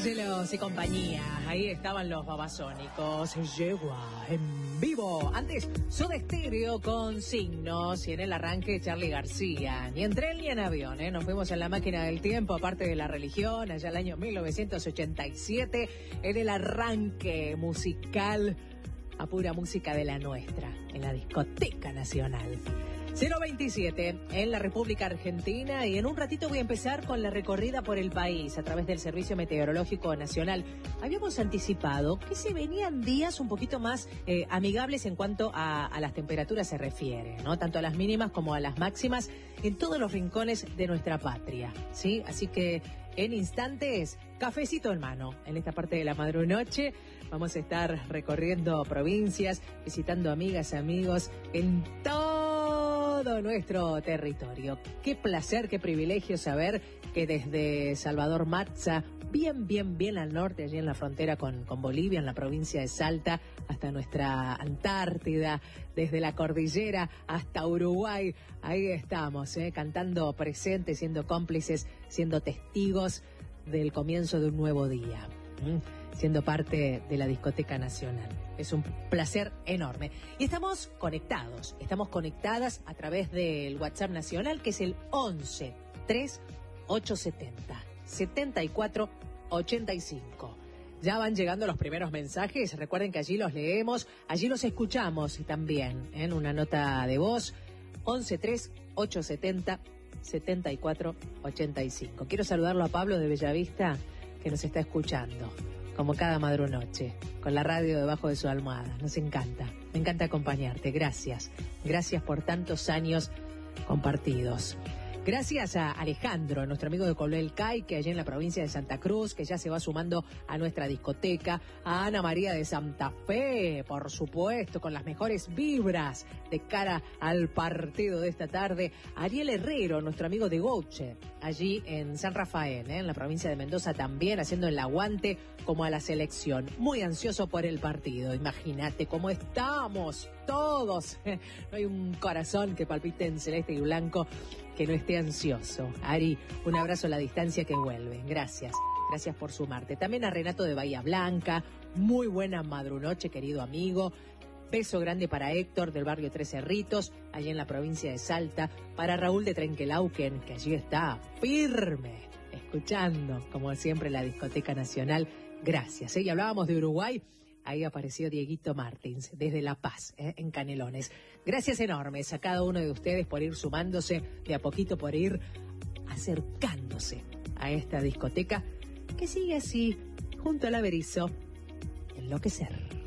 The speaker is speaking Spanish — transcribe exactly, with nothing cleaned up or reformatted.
Ángelos y compañía, ahí estaban los babasónicos, Yegua en vivo. Antes, Soda Stereo con Signos y en el arranque Charly García. Ni en tren ni en avión, ¿eh? Nos fuimos en la máquina del tiempo, aparte de la religión, allá el año mil novecientos ochenta y siete, en el arranque musical a pura música de la nuestra, en la Discoteca Nacional. cero veintisiete en la República Argentina y en un ratito voy a empezar con la recorrida por el país a través del Servicio Meteorológico Nacional. Habíamos anticipado que se venían días un poquito más eh, amigables en cuanto a, a las temperaturas se refiere, ¿no? Tanto a las mínimas como a las máximas en todos los rincones de nuestra patria, ¿sí? Así que en instantes, cafecito en mano. En esta parte de la madrunoche vamos a estar recorriendo provincias, visitando amigas, amigos en todo nuestro territorio. Qué placer, qué privilegio saber que desde Salvador Matza, bien, bien, bien al norte, allí en la frontera con, con Bolivia, en la provincia de Salta, hasta nuestra Antártida, desde la cordillera hasta Uruguay, ahí estamos, ¿eh? Cantando presentes, siendo cómplices, siendo testigos del comienzo de un nuevo día, ¿eh? Siendo parte de la Discoteca Nacional. Es un placer enorme. Y estamos conectados, estamos conectadas a través del WhatsApp nacional, que es el once tres ocho setenta setenta y cuatro ochenta y cinco. Ya van llegando los primeros mensajes, recuerden que allí los leemos, allí los escuchamos también, ¿eh? En una nota de voz, once tres ocho setenta setenta y cuatro ochenta y cinco. Quiero saludarlo a Pablo de Bellavista, que nos está escuchando, como cada madrunoche, con la radio debajo de su almohada. Nos encanta, me encanta acompañarte. Gracias, gracias por tantos años compartidos. Gracias a Alejandro, nuestro amigo de Colel Cay, que allá en la provincia de Santa Cruz, que ya se va sumando a nuestra discoteca. A Ana María de Santa Fe, por supuesto, con las mejores vibras de cara al partido de esta tarde. Ariel Herrero, nuestro amigo de Gouche, allí en San Rafael, ¿eh? En la provincia de Mendoza también, haciendo el aguante como a la selección. Muy ansioso por el partido. Imagínate cómo estamos todos. No hay un corazón que palpite en celeste y blanco que no esté ansioso. Ari, un abrazo a la distancia que vuelve. Gracias, gracias por sumarte. También a Renato de Bahía Blanca, muy buena madrunoche, querido amigo. Beso grande para Héctor del barrio Tres Cerritos, allí en la provincia de Salta. Para Raúl de Trenquelauquen, que allí está firme, escuchando, como siempre, la Discoteca Nacional. Gracias. ¿eh? Y hablábamos de Uruguay. Ahí apareció Dieguito Martins, desde La Paz, ¿eh? en Canelones. Gracias enormes a cada uno de ustedes por ir sumándose, de a poquito por ir acercándose a esta discoteca que sigue así, junto al Averizo, enloquecer.